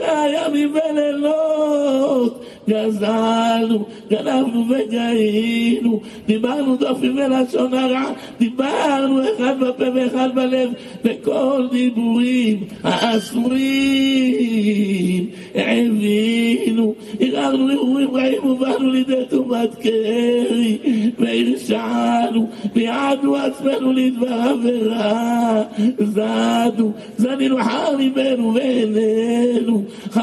ימים ולילות, גזלנו, גנבנו וגאינו, דיברנו דופי ולשון הרע, דיברנו אחד בפה ואחד בלב, וכל דיבורים האסורים הבינו, הרהרנו הרהורים רעים ובאנו לידי תומת קרי, והרשענו ויעדנו עצמנו לדבר עבירה, זנינו חר ליבנו ועינינו,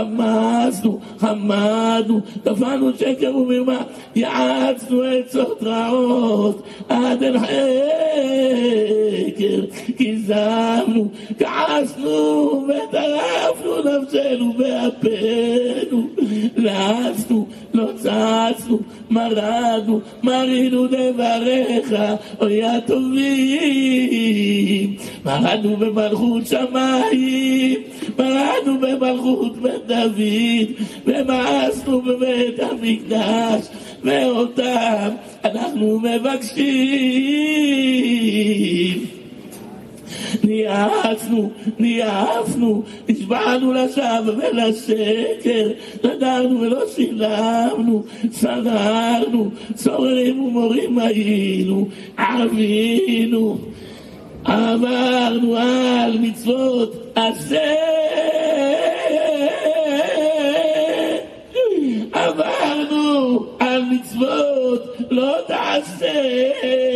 חמדנו, טפלנו שקר ומרמה, יעצנו עצות רעות עד אל חקר, כזבנו, כעסנו וטרפנו נפשנו באפינו, לעצנו, לא צעצנו, מרינו דבריך, אוי הטובים, מרדנו במלכות שמיים, מרדנו במלכות בית דוד, ומאסנו בבית המקדש, ואותם אנחנו מבקשים. ניאפנו, נשבענו לשווא ולשקר, נדרנו ולא שילמנו, סררנו, סוררים ומורים היינו, עבינו, עברנו על מצוות עשה, עברנו על מצוות לא תעשה,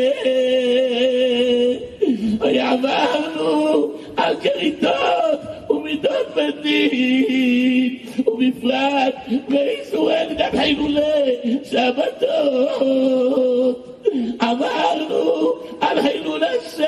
עברנו על כריתות ומידות בדין, ובפרט באיסורי נדת חילולי שבתות, עברנו על חילול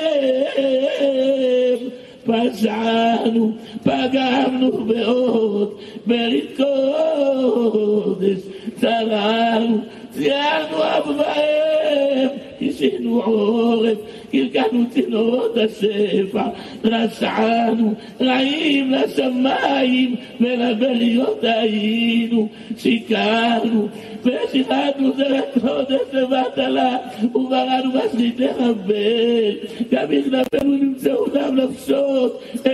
השם, פשענו, פגמנו מאוד, ברית קודש, צררנו, ציינו אב ואם, כיסינו עורף, קלקלנו צינורות השפע, רשענו, רעים לשמיים ולבריות היינו, שיקרנו ושיחדנו זרת קודש לבטלה, ובראנו בשחית לחבל, גם בכנפינו נמצאו דם נפשות.